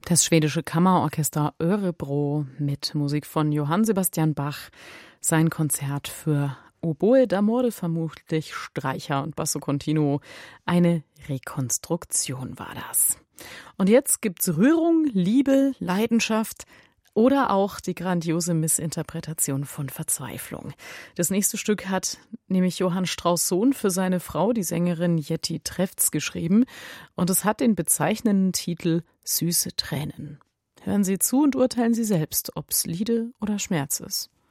Das schwedische Kammerorchester Örebro mit Musik von Johann Sebastian Bach. Sein Konzert für Oboe d'amore, vermutlich Streicher und Basso Continuo. Eine Rekonstruktion war das. Und jetzt gibt's Rührung, Liebe, Leidenschaft oder auch die grandiose Missinterpretation von Verzweiflung. Das nächste Stück hat nämlich Johann Strauss Sohn für seine Frau, die Sängerin Jetty Trefts, geschrieben. Und es hat den bezeichnenden Titel Süße Tränen. Hören Sie zu und urteilen Sie selbst, ob's Liebe oder Schmerz ist.